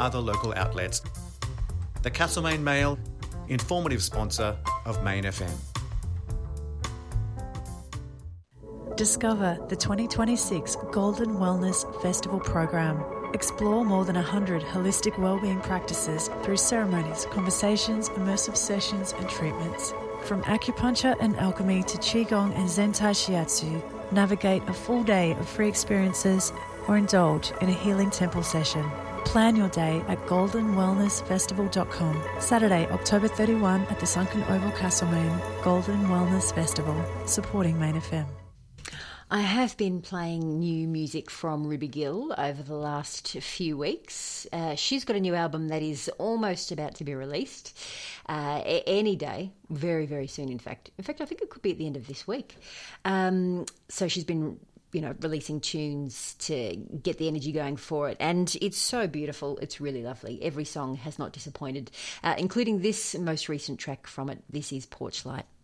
other local outlets. The Castlemaine Mail, informative sponsor of Main FM. Discover the 2026 Golden Wellness Festival program. Explore more than 100 holistic wellbeing practices through ceremonies, conversations, immersive sessions and treatments. From acupuncture and alchemy to qigong and zentai shiatsu, navigate a full day of free experiences or indulge in a healing temple session. Plan your day at goldenwellnessfestival.com. Saturday, October 31 at the Sunken Oval Castlemaine. Golden Wellness Festival, supporting Main FM. I have been playing new music from Ruby Gill over the last few weeks. She's got a new album that is almost about to be released any day, very, very soon, in fact. I think it could be at the end of this week. So she's been releasing tunes to get the energy going for it. And it's so beautiful. It's really lovely. Every song has not disappointed, including this most recent track from it. This is Porch Light.